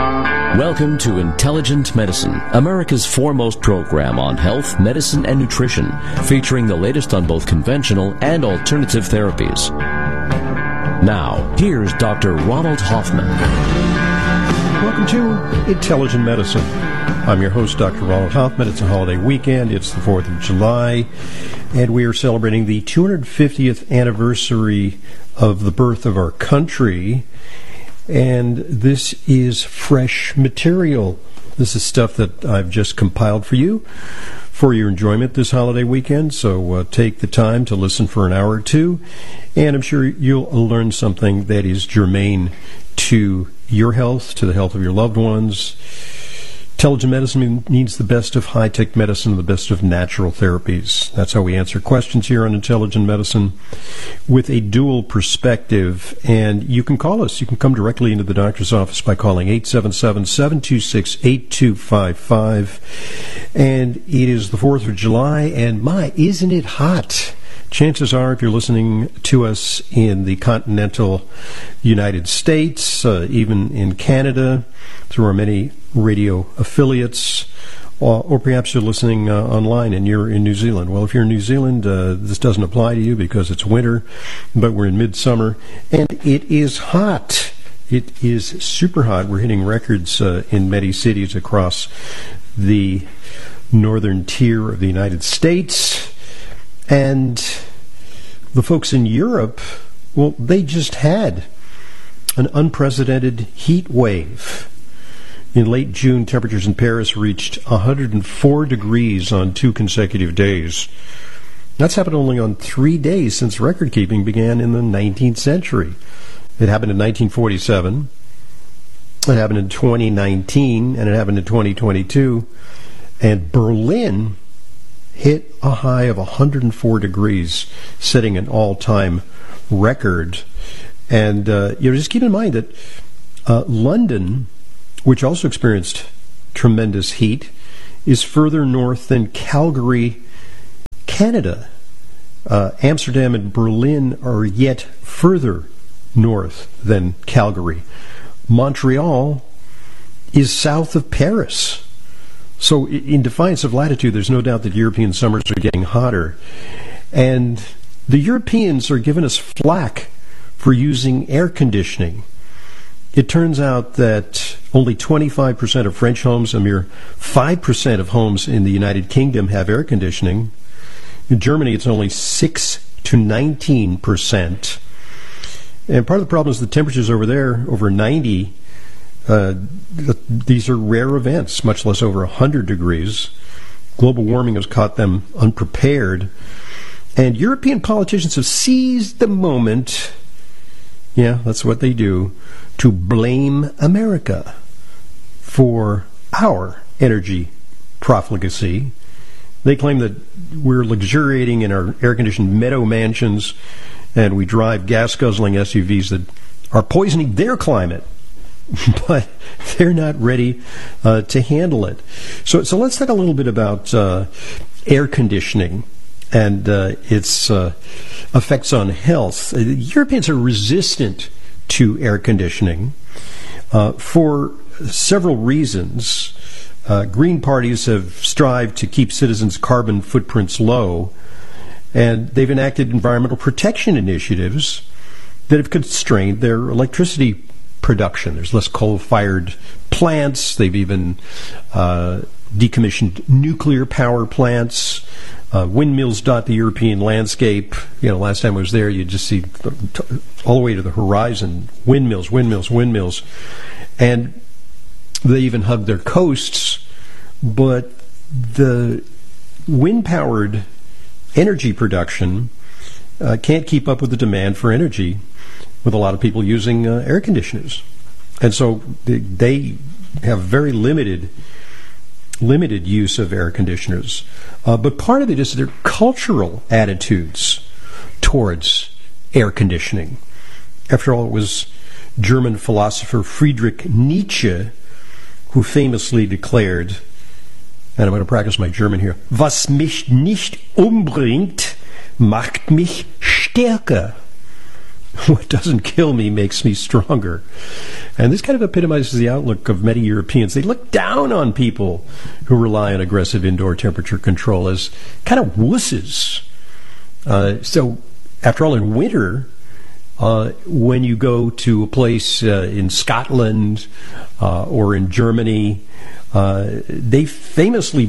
Welcome to Intelligent Medicine, America's foremost program on health, medicine, and nutrition, featuring the latest on both conventional and alternative therapies. Now, here's Dr. Ronald Hoffman. Welcome to Intelligent Medicine. I'm your host, Dr. Ronald Hoffman. It's a holiday weekend. It's the 4th of July, and we are celebrating the 250th anniversary of the birth of our country. And this is fresh material. This is stuff that I've just compiled for you for your enjoyment this holiday weekend. So take the time to listen for an hour or two, and I'm sure you'll learn something that is germane to your health, to the health of your loved ones. Intelligent medicine means the best of high-tech medicine, the best of natural therapies. That's how we answer questions here on Intelligent Medicine with a dual perspective. And you can call us. You can come directly into the doctor's office by calling 877-726-8255. And it is the 4th of July, and my, isn't it hot? Chances are, if you're listening to us in the continental United States, even in Canada, through our many radio affiliates, or perhaps you're listening online and you're in New Zealand. Well, if you're in New Zealand, this doesn't apply to you because it's winter, but we're in midsummer, and it is hot. It is super hot. We're hitting records in many cities across the northern tier of the United States. And the folks in Europe, well, they just had an unprecedented heat wave. In late June, temperatures in Paris reached 104 degrees on 2 consecutive days. That's happened only on 3 days since record keeping began in the 19th century. It happened in 1947, it happened in 2019, and it happened in 2022. And Berlin hit a high of 104 degrees, setting an all-time record. And just keep in mind that London, which also experienced tremendous heat, is further north than Calgary, Canada. Amsterdam and Berlin are yet further north than Calgary. Montreal is south of Paris. So in defiance of latitude, there's no doubt that European summers are getting hotter. And the Europeans are giving us flack for using air conditioning. It turns out that only 25% of French homes, a mere 5% of homes in the United Kingdom have air conditioning. In Germany, it's only 6 to 19%. And part of the problem is the temperatures over there, over 90, these are rare events, much less over 100 degrees. Global warming has caught them unprepared. And European politicians have seized the moment, yeah, that's what they do, to blame America for our energy profligacy. They claim that we're luxuriating in our air-conditioned meadow mansions and we drive gas-guzzling SUVs that are poisoning their climate. But they're not ready to handle it. So let's talk a little bit about air conditioning and its effects on health. Europeans are resistant to air conditioning for several reasons. Green parties have strived to keep citizens' carbon footprints low, and they've enacted environmental protection initiatives that have constrained their electricity production. There's less coal-fired plants. They've even decommissioned nuclear power plants. Windmills dot the European landscape. Last time I was there, you'd just see all the way to the horizon, windmills. And they even hug their coasts. But the wind-powered energy production can't keep up with the demand for energy, with a lot of people using air conditioners. And so they have very limited use of air conditioners. But part of it is their cultural attitudes towards air conditioning. After all, it was German philosopher Friedrich Nietzsche who famously declared, and I'm going to practice my German here, "Was mich nicht umbringt, macht mich stärker." What doesn't kill me makes me stronger. And this kind of epitomizes the outlook of many Europeans. They look down on people who rely on aggressive indoor temperature control as kind of wusses. So, after all, in winter, when you go to a place in Scotland or in Germany, they famously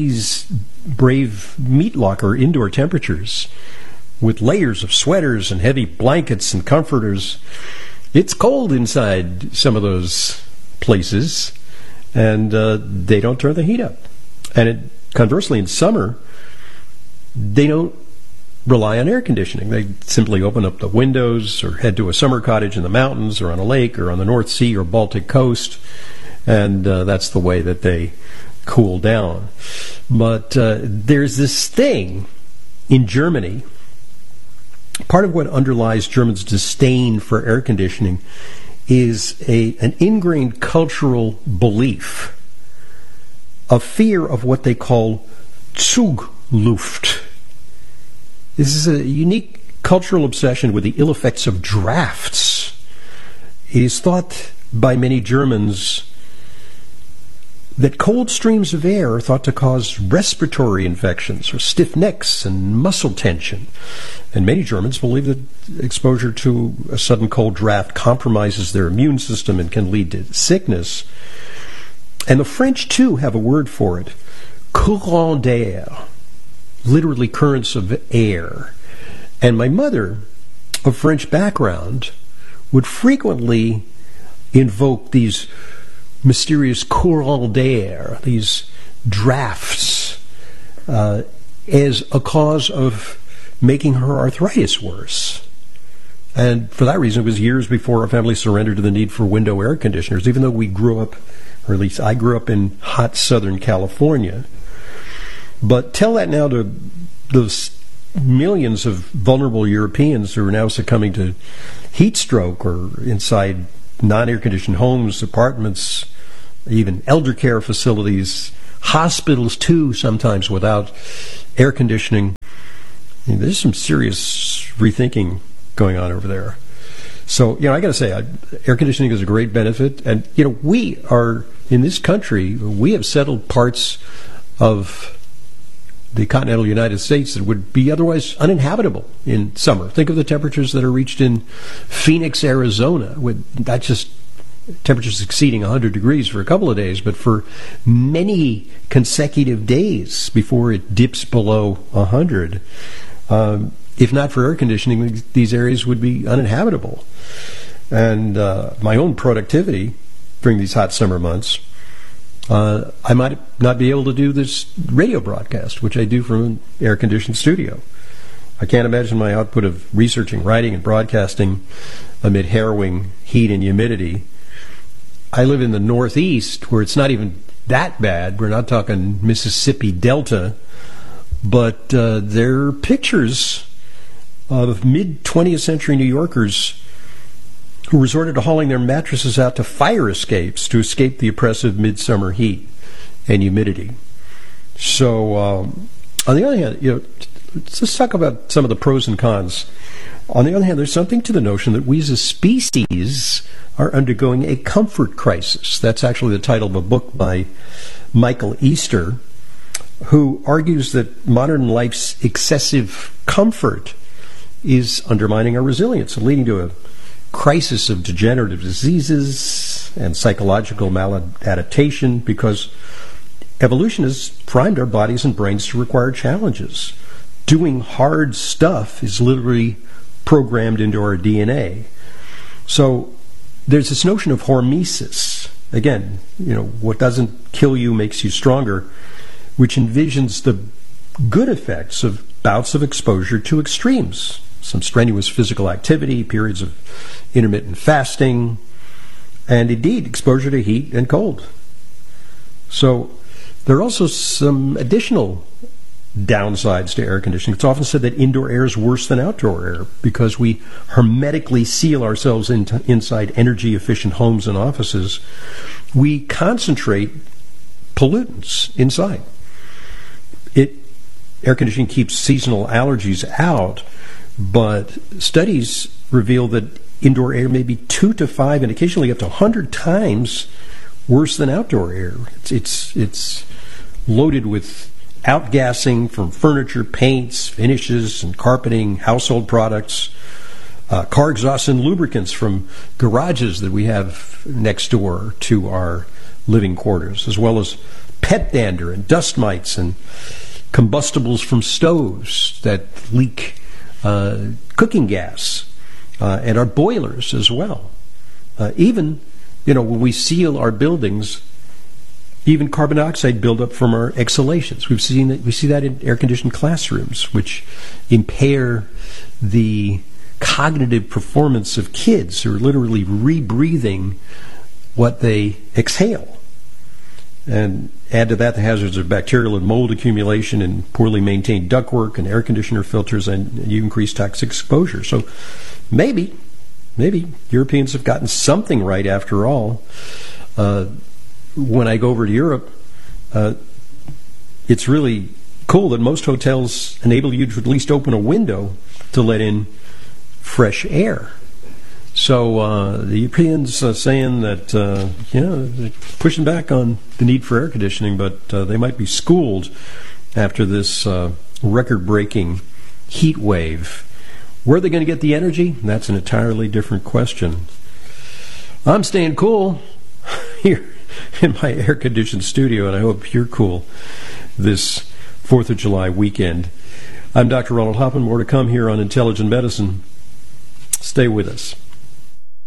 brave meat locker indoor temperatures with layers of sweaters and heavy blankets and comforters. It's cold inside some of those places, and they don't turn the heat up. And conversely, in summer, they don't rely on air conditioning. They simply open up the windows or head to a summer cottage in the mountains or on a lake or on the North Sea or Baltic coast, and that's the way that they cool down. But there's this thing in Germany. Part of what underlies Germans' disdain for air conditioning is an ingrained cultural belief, a fear of what they call Zugluft. This is a unique cultural obsession with the ill effects of drafts. It is thought by many Germans that cold streams of air are thought to cause respiratory infections or stiff necks and muscle tension. And many Germans believe that exposure to a sudden cold draft compromises their immune system and can lead to sickness. And the French, too, have a word for it, courant d'air, literally currents of air. And my mother, of French background, would frequently invoke these mysterious courants d'air, these drafts, as a cause of making her arthritis worse. And for that reason, it was years before our family surrendered to the need for window air conditioners, even though we grew up, or at least I grew up in hot Southern California. But tell that now to those millions of vulnerable Europeans who are now succumbing to heat stroke or inside non-air conditioned homes, apartments, even elder care facilities, hospitals too, sometimes without air conditioning. I mean, there's some serious rethinking going on over there. So, I got to say, air conditioning is a great benefit. And, we are, in this country, we have settled parts of the continental United States that would be otherwise uninhabitable in summer. Think of the temperatures that are reached in Phoenix, Arizona, with not just temperatures exceeding 100 degrees for a couple of days, but for many consecutive days before it dips below 100. If not for air conditioning, these areas would be uninhabitable. And my own productivity during these hot summer months, I might not be able to do this radio broadcast, which I do from an air-conditioned studio. I can't imagine my output of researching, writing, and broadcasting amid harrowing heat and humidity. I live in the Northeast, where it's not even that bad. We're not talking Mississippi Delta, but there are pictures of mid-20th century New Yorkers who resorted to hauling their mattresses out to fire escapes to escape the oppressive midsummer heat and humidity. So, on the other hand, let's talk about some of the pros and cons. On the other hand, there's something to the notion that we as a species are undergoing a comfort crisis. That's actually the title of a book by Michael Easter, who argues that modern life's excessive comfort is undermining our resilience and leading to a crisis of degenerative diseases and psychological maladaptation, because evolution has primed our bodies and brains to require challenges. Doing hard stuff is literally programmed into our DNA. So there's this notion of hormesis. Again, what doesn't kill you makes you stronger, which envisions the good effects of bouts of exposure to extremes. Some strenuous physical activity, periods of intermittent fasting, and indeed exposure to heat and cold. So there are also some additional downsides to air conditioning. It's often said that indoor air is worse than outdoor air because we hermetically seal ourselves inside energy-efficient homes and offices. We concentrate pollutants inside. Air conditioning keeps seasonal allergies out, but studies reveal that indoor air may be 2 to 5 and occasionally up to 100 times worse than outdoor air. It's loaded with outgassing from furniture, paints, finishes, and carpeting, household products, car exhausts and lubricants from garages that we have next door to our living quarters, as well as pet dander and dust mites and combustibles from stoves that leak cooking gas, and our boilers as well. Even, when we seal our buildings, even carbon dioxide buildup from our exhalations. We see that in air-conditioned classrooms, which impair the cognitive performance of kids who are literally rebreathing what they exhale. And add to that the hazards of bacterial and mold accumulation and poorly maintained ductwork and air conditioner filters, and you increase toxic exposure. So maybe Europeans have gotten something right after all. When I go over to Europe, it's really cool that most hotels enable you to at least open a window to let in fresh air. So the Europeans are saying that, they're pushing back on the need for air conditioning, but they might be schooled after this record-breaking heat wave. Where are they going to get the energy? That's an entirely different question. I'm staying cool here in my air-conditioned studio, and I hope you're cool this 4th of July weekend. I'm Dr. Ronald Hoffman. More to come here on Intelligent Medicine. Stay with us.